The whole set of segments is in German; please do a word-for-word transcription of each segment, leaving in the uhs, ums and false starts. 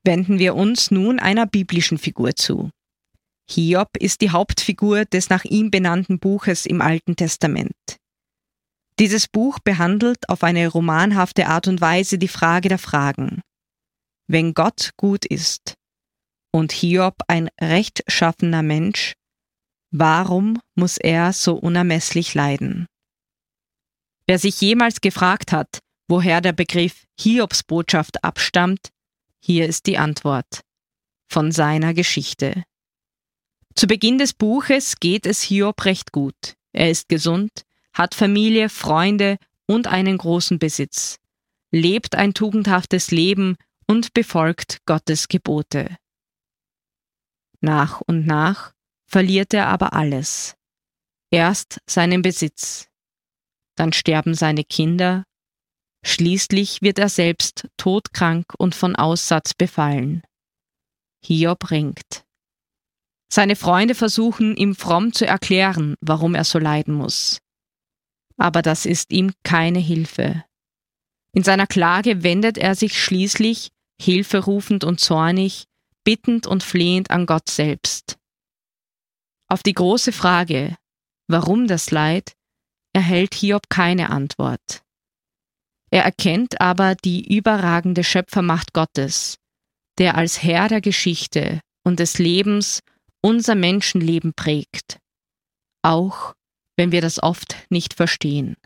Wenden wir uns nun einer biblischen Figur zu. Hiob ist die Hauptfigur des nach ihm benannten Buches im Alten Testament. Dieses Buch behandelt auf eine romanhafte Art und Weise die Frage der Fragen. Wenn Gott gut ist und Hiob ein rechtschaffener Mensch, warum muss er so unermesslich leiden? Wer sich jemals gefragt hat, woher der Begriff Hiobsbotschaft abstammt, hier ist die Antwort: von seiner Geschichte. Zu Beginn des Buches geht es Hiob recht gut. Er ist gesund, hat Familie, Freunde und einen großen Besitz, lebt ein tugendhaftes Leben und befolgt Gottes Gebote. Nach und nach verliert er aber alles. Erst seinen Besitz, dann sterben seine Kinder, schließlich wird er selbst todkrank und von Aussatz befallen. Hiob ringt. Seine Freunde versuchen, ihm fromm zu erklären, warum er so leiden muss. Aber das ist ihm keine Hilfe. In seiner Klage wendet er sich schließlich, hilferufend und zornig, bittend und flehend an Gott selbst. Auf die große Frage, warum das Leid, erhält Hiob keine Antwort. Er erkennt aber die überragende Schöpfermacht Gottes, der als Herr der Geschichte und des Lebens unser Menschenleben prägt, auch wenn wir das oft nicht verstehen.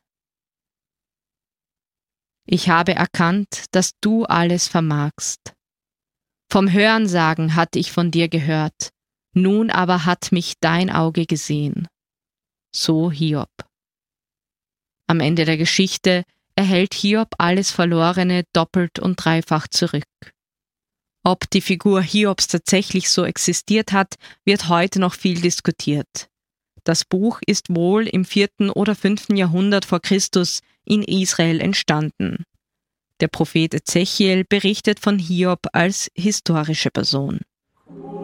Ich habe erkannt, dass du alles vermagst. Vom Hörensagen hatte ich von dir gehört, nun aber hat mich dein Auge gesehen. So Hiob. Am Ende der Geschichte erhält Hiob alles Verlorene doppelt und dreifach zurück. Ob die Figur Hiobs tatsächlich so existiert hat, wird heute noch viel diskutiert. Das Buch ist wohl im vierten oder fünften Jahrhundert vor Christus in Israel entstanden. Der Prophet Ezechiel berichtet von Hiob als historische Person.